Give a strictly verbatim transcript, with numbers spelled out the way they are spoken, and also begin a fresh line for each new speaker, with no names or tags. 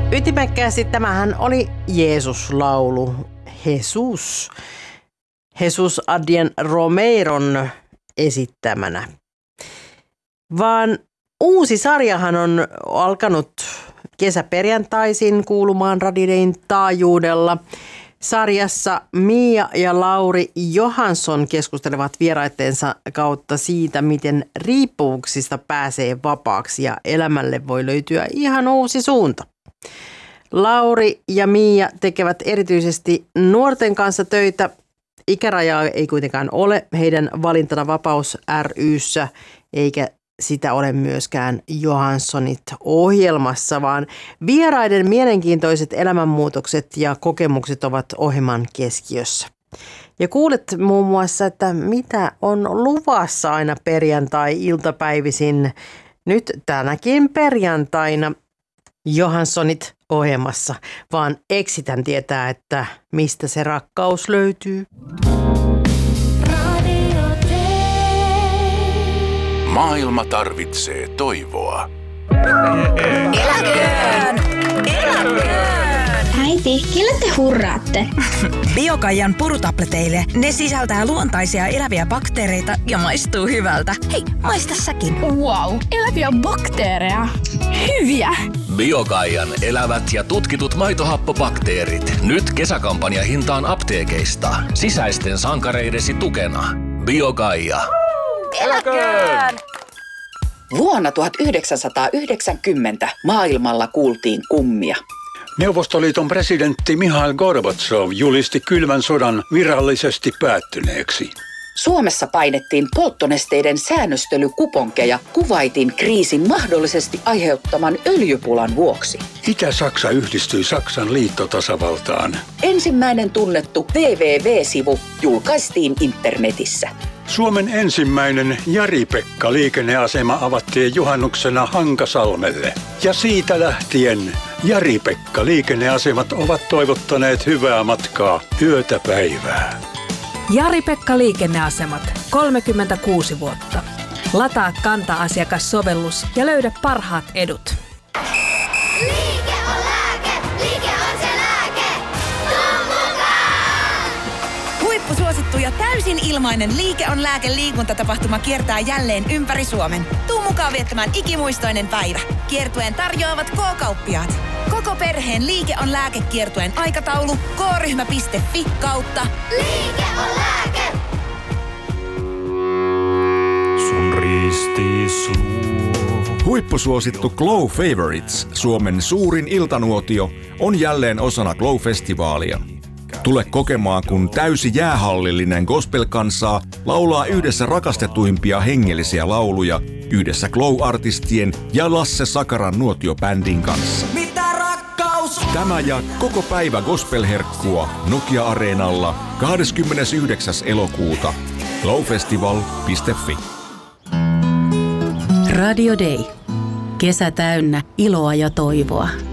Ytimekkäästi tämähän oli Jeesus-laulu. Jesus. Jesus Adrien Romeiron esittämänä. Vaan uusi sarjahan on alkanut kesäperjantaisin kuulumaan Radidein taajuudella. Sarjassa Mia ja Lauri Johansson keskustelevat vieraittensa kautta siitä, miten riippuvuuksista pääsee vapaaksi ja elämälle voi löytyä ihan uusi suunta. Lauri ja Mia tekevät erityisesti nuorten kanssa töitä. Ikärajaa ei kuitenkaan ole heidän valintana Vapaus ry:ssä, eikä sitä ole myöskään Johanssonit ohjelmassa, vaan vieraiden mielenkiintoiset elämänmuutokset ja kokemukset ovat ohjelman keskiössä. Ja kuulet muun muassa, että mitä on luvassa aina perjantai-iltapäivisin. Nyt tänäkin perjantaina Johanssonit ohjelmassa, vaan eksitän tietää, että mistä se rakkaus löytyy.
Maailma tarvitsee toivoa.
Eläköön! Eläköön!
Äiti, kelle te hurraatte?
Biokaijan purutableteille. Ne sisältää luontaisia eläviä bakteereita ja maistuu hyvältä. Hei, maista säkin.
Wow, eläviä bakteereja. Hyviä!
Biokaijan elävät ja tutkitut maitohappobakteerit. Nyt kesäkampanja hintaan apteekeista. Sisäisten sankareidesi tukena. Biokaija.
Eläköön!
Vuonna tuhatyhdeksänsataayhdeksänkymmentä maailmalla kuultiin kummia.
Neuvostoliiton presidentti Mihail Gorbatsov julisti kylmän sodan virallisesti päättyneeksi.
Suomessa painettiin polttonesteiden säännöstelykuponkeja Kuwaitin kriisin mahdollisesti aiheuttaman öljypulan vuoksi.
Itä-Saksa yhdistyi Saksan liittotasavaltaan.
Ensimmäinen tunnettu double-u double-u double-u-sivu julkaistiin internetissä.
Suomen ensimmäinen Jari-Pekka-liikenneasema avattiin juhannuksena Hankasalmelle. Ja siitä lähtien Jari-Pekka-liikenneasemat ovat toivottaneet hyvää matkaa yötä päivää.
Jari-Pekka Liikenneasemat, kolmekymmentäkuusi vuotta. Lataa Kanta-asiakassovellus ja löydä parhaat edut.
Liike on lääke, liike on se lääke. Tuu mukaan!
Huippusuosittu ja täysin ilmainen Liike on lääke -liikuntatapahtuma kiertää jälleen ympäri Suomen. Tuu mukaan viettämään ikimuistoinen päivä. Kiertueen tarjoavat K-kauppiaat. Koko perheen Liike on lääke -kiertueen aikataulu k ryhmä piste fi kautta
Liike on lääke!
Sun ristis luo. Huippusuosittu Glow Favorites, Suomen suurin iltanuotio, on jälleen osana Glow-festivaalia. Tule kokemaan, kun täysi jäähallillinen gospel-kansaa laulaa yhdessä rakastetuimpia hengellisiä lauluja yhdessä Glow-artistien ja Lasse Sakaran nuotiobändin kanssa.
Mitä rakkaus?
Tämä ja koko päivä gospel-herkkua Nokia-areenalla kahdeskymmenesyhdeksäs elokuuta. glowfestival piste fi.
Radio Day. Kesä täynnä iloa ja toivoa.